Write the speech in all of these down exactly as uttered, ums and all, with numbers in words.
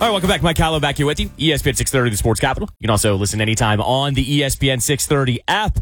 All right, welcome back. Mike Callow back here with you. E S P N six thirty, the Sports Capital. You can also listen anytime on the E S P N six thirty app.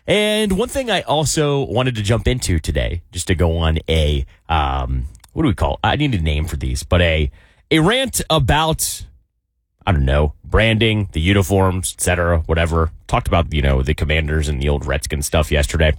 And one thing I also wanted to jump into today, just to go on a, um, what do we call it? I need a name for these, but a a rant about, I don't know, branding, the uniforms, et cetera, whatever. Talked about, you know, the Commanders and the old Redskins stuff yesterday.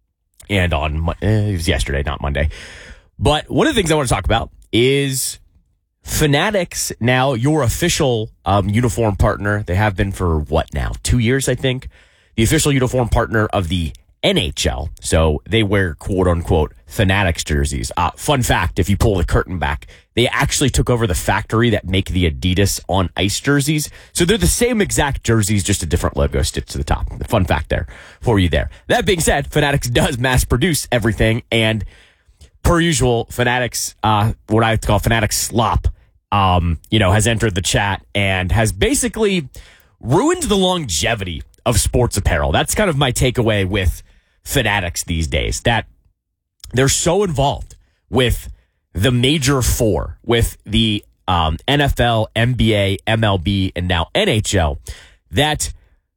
And on, eh, it was yesterday, not Monday. But one of the things I want to talk about is Fanatics, now your official um, uniform partner. They have been for what now? Two years, I think. The official uniform partner of the N H L. So they wear quote unquote Fanatics jerseys. Uh, fun fact, if you pull the curtain back, they actually took over the factory that make the Adidas on ice jerseys. So they're the same exact jerseys, just a different logo stitched to the top. Fun fact there for you there. That being said, Fanatics does mass produce everything, and per usual, Fanatics, uh, what I call Fanatics slop, um, you know, has entered the chat and has basically ruined the longevity of sports apparel. That's kind of my takeaway with Fanatics these days, that they're so involved with the major four, with the um, N F L, N B A, M L B, and now N H L, that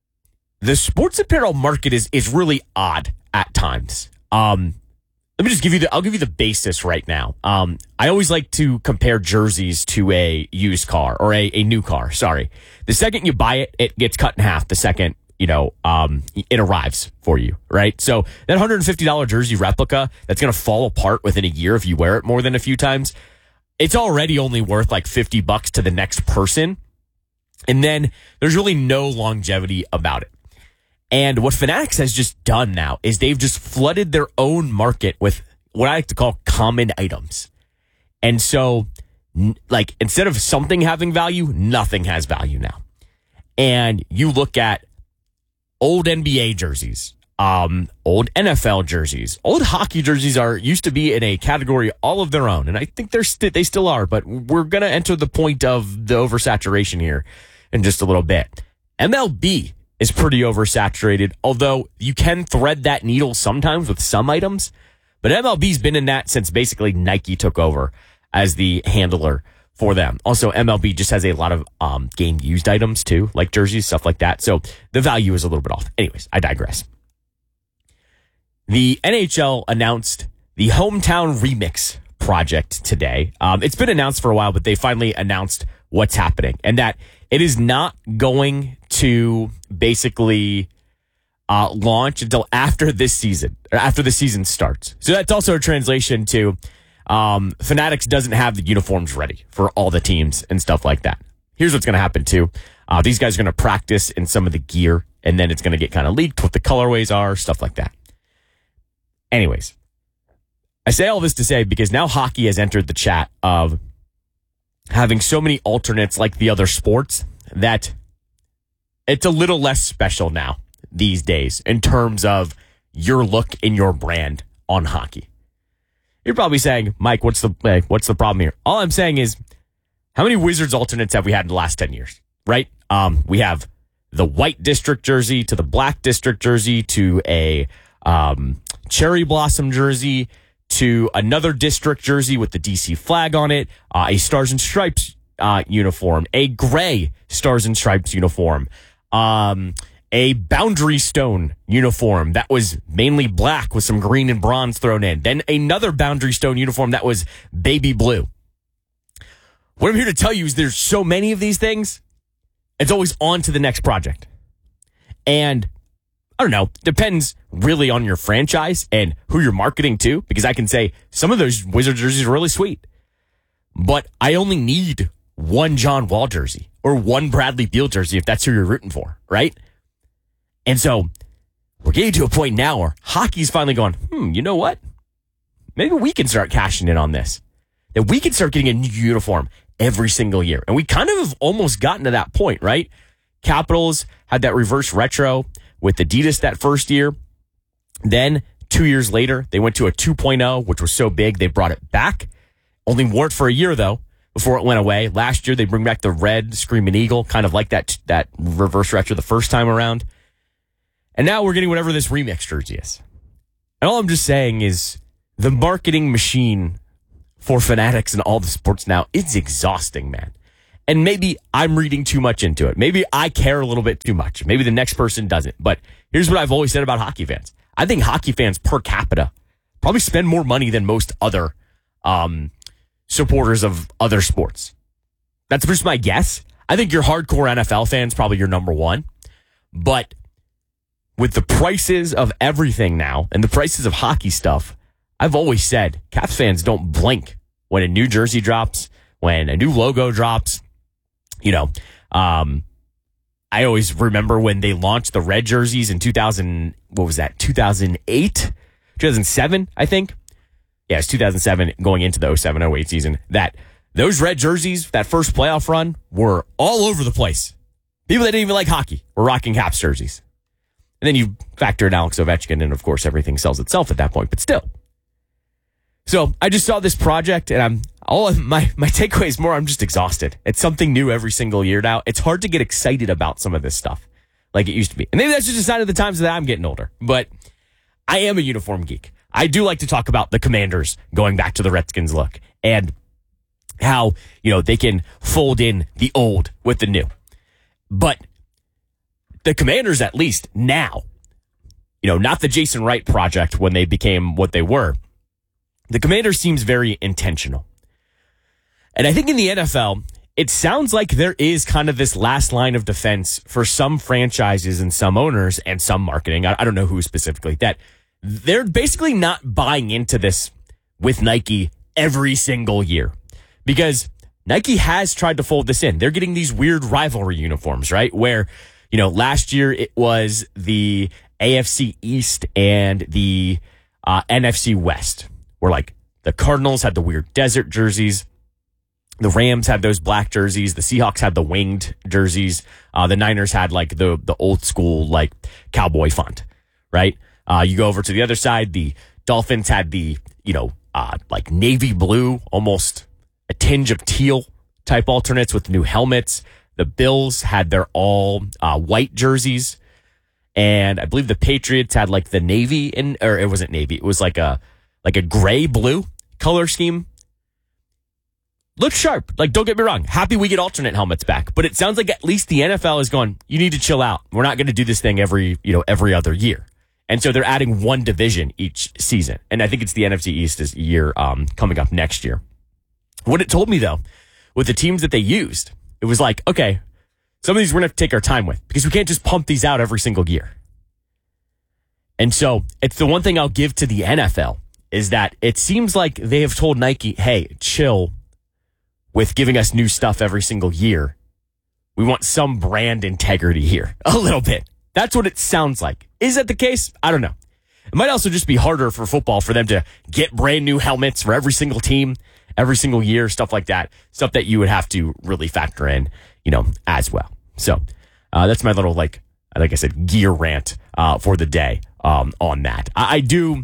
the sports apparel market is is really odd at times. Um, Let me just give you the, I'll give you the basis right now. Um, I always like to compare jerseys to a used car or a, a new car. Sorry. The second you buy it, it gets cut in half the second, you know, um, it arrives for you, right? So that one hundred fifty dollars jersey replica that's going to fall apart within a year if you wear it more than a few times, it's already only worth like fifty bucks to the next person. And then there's really no longevity about it. And what Fanatics has just done now is they've just flooded their own market with what I like to call common items. And so, like, instead of something having value, nothing has value now. And you look at old N B A jerseys, um, old N F L jerseys, old hockey jerseys are used to be in a category all of their own. And I think they're st- they still are, but we're going to enter the point of the oversaturation here in just a little bit. M L B is pretty oversaturated, although you can thread that needle sometimes with some items. But M L B's been in that since basically Nike took over as the handler for them. Also, M L B just has a lot of um, game-used items, too, like jerseys, stuff like that. So the value is a little bit off. Anyways, I digress. The N H L announced the Hometown Remix project today. Um, it's been announced for a while, but they finally announced what's happening, and that it is not going to basically uh, launch until after this season, or after the season starts. So that's also a translation to um, Fanatics doesn't have the uniforms ready for all the teams and stuff like that. Here's what's going to happen too. Uh, these guys are going to practice in some of the gear, and then it's going to get kind of leaked what the colorways are, stuff like that. Anyways, I say all this to say because now hockey has entered the chat of having so many alternates like the other sports that it's a little less special now these days in terms of your look and your brand on hockey. You're probably saying, Mike, what's the hey, what's the problem here? All I'm saying is, how many Wizards alternates have we had in the last ten years, right? Um, we have the white district jersey to the black district jersey to a um, cherry blossom jersey to another district jersey with the D C flag on it, uh, a Stars and Stripes uh, uniform, a gray Stars and Stripes uniform, um, a Boundary Stone uniform that was mainly black with some green and bronze thrown in, then another Boundary Stone uniform that was baby blue. What I'm here to tell you is there's so many of these things, it's always on to the next project. And I don't know, depends really on your franchise and who you're marketing to, because I can say some of those Wizard jerseys are really sweet, but I only need one John Wall jersey or one Bradley Beal jersey if that's who you're rooting for, right? And so we're getting to a point now where hockey's finally going, hmm, you know what? Maybe we can start cashing in on this. That we can start getting a new uniform every single year. And we kind of have almost gotten to that point, right? Capitals had that reverse retro with Adidas that first year. Then two years later, they went to a two point oh, which was so big, they brought it back. Only wore it for a year, though, before it went away. Last year, they bring back the red Screaming Eagle, kind of like that, that reverse retro the first time around. And now we're getting whatever this remix jersey is. And all I'm just saying is the marketing machine for Fanatics and all the sports now, it's exhausting, man. And maybe I'm reading too much into it. Maybe I care a little bit too much. Maybe the next person doesn't. But here's what I've always said about hockey fans. I think hockey fans per capita probably spend more money than most other um, supporters of other sports. That's just my guess. I think your hardcore N F L fans probably your number one. But with the prices of everything now and the prices of hockey stuff, I've always said Caps fans don't blink when a new jersey drops, when a new logo drops. You know, um, I always remember when they launched the red jerseys in two thousand, what was that, two thousand eight? two thousand seven, I think. Yeah, it's two thousand seven going into the oh seven oh eight season. That those red jerseys, that first playoff run, were all over the place. People that didn't even like hockey were rocking Caps jerseys. And then you factor in Alex Ovechkin, and of course everything sells itself at that point, but still. So I just saw this project, and I'm all my my takeaway is more I'm just exhausted. It's something new every single year now. It's hard to get excited about some of this stuff like it used to be. And maybe that's just a sign of the times that I'm getting older. But I am a uniform geek. I do like to talk about the Commanders going back to the Redskins look and how, you know, they can fold in the old with the new. But the Commanders, at least now, you know, not the Jason Wright project when they became what they were. The Commanders seems very intentional. And I think in the N F L, it sounds like there is kind of this last line of defense for some franchises and some owners and some marketing. I, I don't know who specifically, that they're basically not buying into this with Nike every single year. Because Nike has tried to fold this in. They're getting these weird rivalry uniforms, right? Where, you know, last year it was the A F C East and the uh, N F C West. Where like the Cardinals had the weird desert jerseys. The Rams had those black jerseys. The Seahawks had the winged jerseys. Uh, the Niners had like the, the old school, like cowboy font, right? Uh, you go over to the other side. The Dolphins had the, you know, uh, like navy blue, almost a tinge of teal type alternates with new helmets. The Bills had their all uh, white jerseys. And I believe the Patriots had like the navy in, or it wasn't navy. It was like a, like a gray blue color scheme. Looks sharp. Like, don't get me wrong. Happy we get alternate helmets back. But it sounds like at least the N F L is going, you need to chill out. We're not going to do this thing every, you know, every other year. And so they're adding one division each season. And I think it's the N F C East this year um, coming up next year. What it told me, though, with the teams that they used, it was like, okay, some of these we're going to have to take our time with because we can't just pump these out every single year. And so it's the one thing I'll give to the N F L is that it seems like they have told Nike, hey, chill with giving us new stuff every single year. We want some brand integrity here. A little bit. That's what it sounds like. Is that the case? I don't know. It might also just be harder for football for them to get brand new helmets for every single team, every single year, stuff like that. Stuff that you would have to really factor in, you know, as well. So uh, that's my little, like, like I said, gear rant uh, for the day um, on that. I, I do,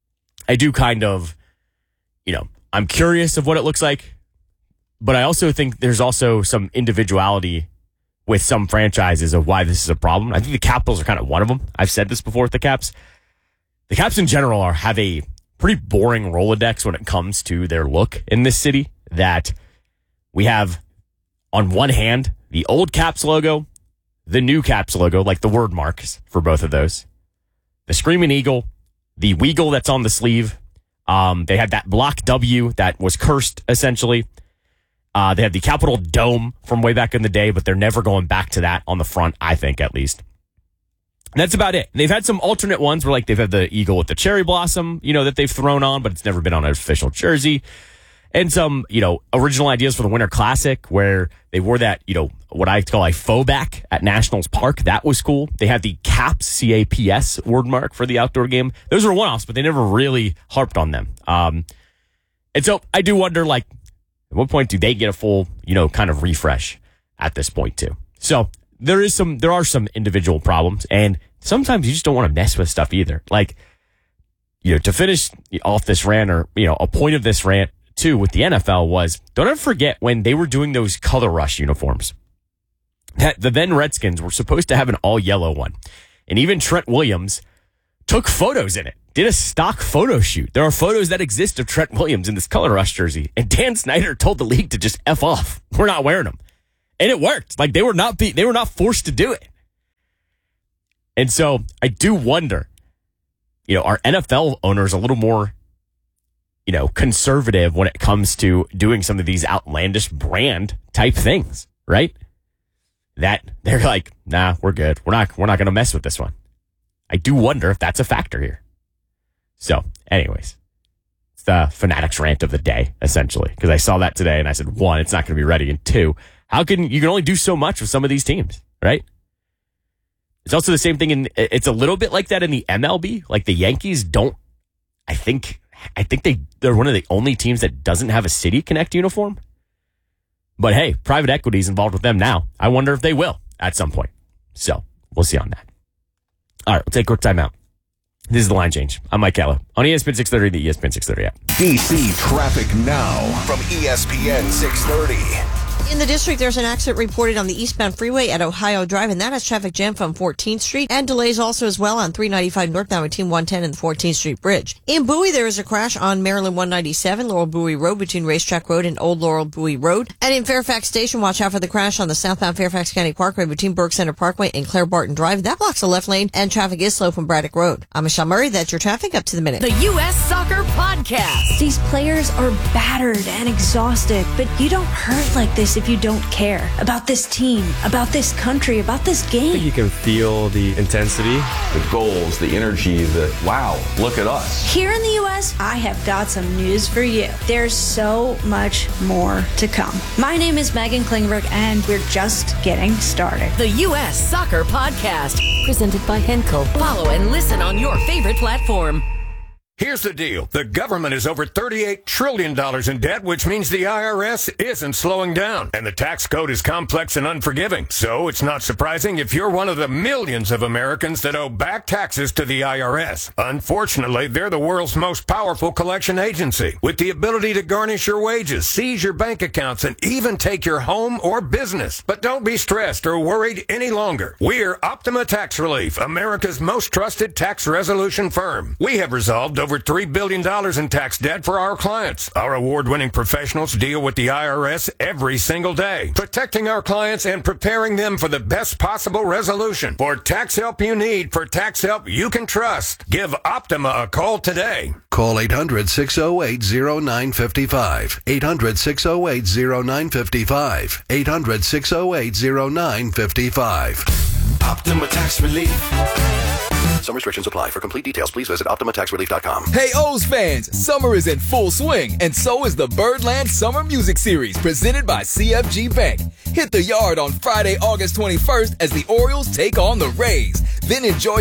I do kind of, you know, I'm curious of what it looks like. But I also think there's also some individuality with some franchises of why this is a problem. I think the Capitals are kind of one of them. I've said this before with the Caps. The Caps in general are have a pretty boring Rolodex when it comes to their look in this city. That we have, on one hand, the old Caps logo, the new Caps logo, like the word marks for both of those, the Screaming Eagle, the Weagle that's on the sleeve. Um, they had that block W that was cursed, essentially. Uh, they have the Capitol Dome from way back in the day, but they're never going back to that on the front, I think, at least. And that's about it. They've had some alternate ones where, like, they've had the eagle with the cherry blossom, you know, that they've thrown on, but it's never been on an official jersey. And some, you know, original ideas for the Winter Classic where they wore that, you know, what I call a faux back at Nationals Park. That was cool. They had the CAPS, C A P S word mark for the outdoor game. Those were one-offs, but they never really harped on them. Um, and so I do wonder, like, at what point do they get a full, you know, kind of refresh at this point too? So there is some, there are some individual problems, and sometimes you just don't want to mess with stuff either. Like, you know, to finish off this rant, or, you know, a point of this rant too with the N F L was, don't ever forget when they were doing those Color Rush uniforms, that the then Redskins were supposed to have an all yellow one. And even Trent Williams took photos in it. Did a stock photo shoot. There are photos that exist of Trent Williams in this Color Rush jersey. And Dan Snyder told the league to just F off. We're not wearing them. And it worked. Like they were not be, they were not forced to do it. And so I do wonder, you know, are N F L owners a little more, you know, conservative when it comes to doing some of these outlandish brand type things, right? That they're like, nah, we're good. We're not, we're not going to mess with this one. I do wonder if that's a factor here. So anyways, it's the Fanatics rant of the day, essentially, because I saw that today and I said, one, it's not going to be ready. And two, how can you can only do so much with some of these teams, right? It's also the same thing in, it's a little bit like that in the M L B. Like the Yankees don't, I think, I think they, they're one of the only teams that doesn't have a City Connect uniform. But hey, private equity is involved with them now. I wonder if they will at some point. So we'll see on that. All right, we'll take a quick time out. This is The Line Change. I'm Mike Gallo on E S P N six thirty, the E S P N six thirty app. D C traffic now from E S P N six thirty. In the district, there's an accident reported on the eastbound freeway at Ohio Drive, and that has traffic jam from fourteenth Street, and delays also as well on three ninety-five northbound between one ten and the fourteenth Street Bridge. In Bowie, there is a crash on Maryland one ninety-seven, Laurel Bowie Road between Racetrack Road and Old Laurel Bowie Road. And in Fairfax Station, watch out for the crash on the southbound Fairfax County Parkway between Burke Center Parkway and Claire Barton Drive. That blocks the left lane, and traffic is slow from Braddock Road. I'm Michelle Murray. That's your traffic up to the minute. The U S Soccer Podcast. These players are battered and exhausted, but you don't hurt like this if you don't care about this team, about this country, about this game. I think you can feel the intensity. The goals, the energy, the wow, look at us. Here in the U S, I have got some news for you. There's so much more to come. My name is Megan Klingberg, and we're just getting started. The U S Soccer Podcast, presented by Henkel. Follow and listen on your favorite platform. Here's the deal. The government is over thirty-eight trillion dollars in debt, which means the I R S isn't slowing down. And the tax code is complex and unforgiving. So it's not surprising if you're one of the millions of Americans that owe back taxes to the I R S. Unfortunately, they're the world's most powerful collection agency, with the ability to garnish your wages, seize your bank accounts, and even take your home or business. But don't be stressed or worried any longer. We're Optima Tax Relief, America's most trusted tax resolution firm. We have resolved over over three billion dollars in tax debt for our clients. Our award-winning professionals deal with the I R S every single day, protecting our clients and preparing them for the best possible resolution. For tax help you need, for tax help you can trust, give Optima a call today. Call eight hundred, six oh eight, oh nine five five. eight hundred, six oh eight, oh nine five five. eight hundred, six oh eight, oh nine five five. Optima Tax Relief. Some restrictions apply. For complete details, please visit Optima Tax Relief dot com. Hey, O's fans, summer is in full swing, and so is the Birdland Summer Music Series presented by C F G Bank. Hit the yard on Friday, August twenty-first as the Orioles take on the Rays. Then enjoy